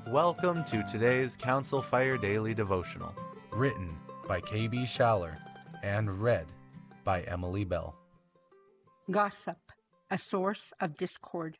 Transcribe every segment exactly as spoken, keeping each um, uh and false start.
Welcome to today's Council Fire Daily Devotional, written by K B Schaller and read by Emily Bell. Gossip, a source of discord.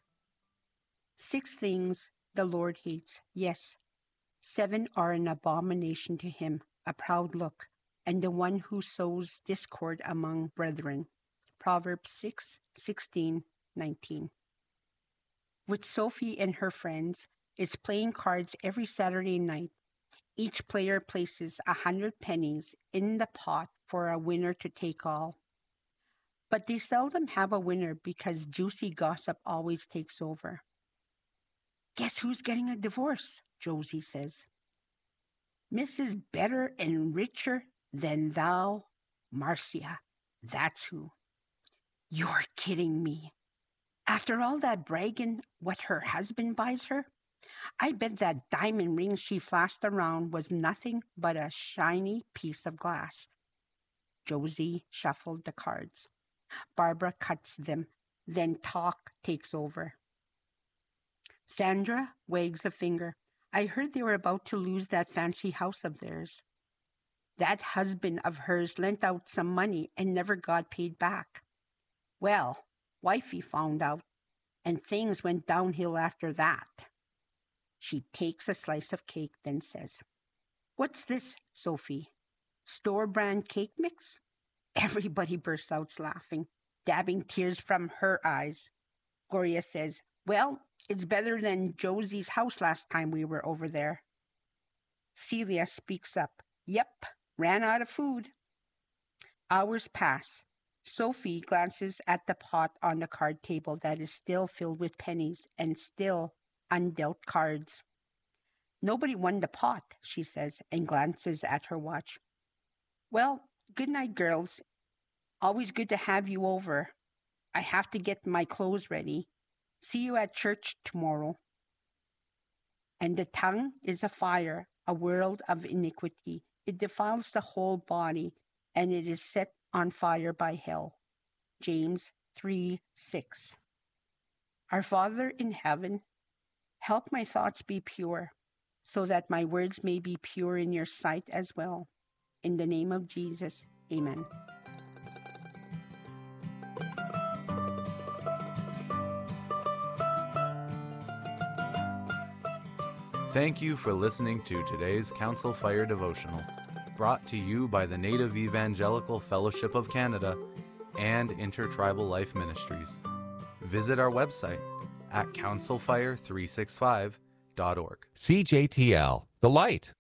Six things the Lord hates, yes, seven are an abomination to him, a proud look, and the one who sows discord among brethren. Proverbs six, sixteen, nineteen. With Sophie and her friends, it's playing cards every Saturday night. Each player places a hundred pennies in the pot for a winner to take all. But they seldom have a winner because juicy gossip always takes over. Guess who's getting a divorce? Josie says. Missus Better and richer than thou, Marcia. That's who. You're kidding me. After all that bragging what her husband buys her, I bet that diamond ring she flashed around was nothing but a shiny piece of glass. Josie shuffled the cards. Barbara cuts them. Then talk takes over. Sandra wags a finger. I heard they were about to lose that fancy house of theirs. That husband of hers lent out some money and never got paid back. Well, wifey found out, and things went downhill after that. She takes a slice of cake, then says, What's this, Sophie? Store-brand cake mix? Everybody bursts out laughing, dabbing tears from her eyes. Gloria says, Well, it's better than Josie's house last time we were over there. Celia speaks up. Yep, ran out of food. Hours pass. Sophie glances at the pot on the card table that is still filled with pennies and still undealt cards. Nobody won the pot, she says, and glances at her watch. Well, good night, girls. Always good to have you over. I have to get my clothes ready. See you at church tomorrow. And the tongue is a fire, a world of iniquity. It defiles the whole body, and it is set on fire by hell. James three six. Our Father in heaven, help my thoughts be pure, so that my words may be pure in your sight as well. In the name of Jesus, amen. Thank you for listening to today's Council Fire Devotional, brought to you by the Native Evangelical Fellowship of Canada and Intertribal Life Ministries. Visit our website at council fire three sixty-five dot org. C J T L, The Light.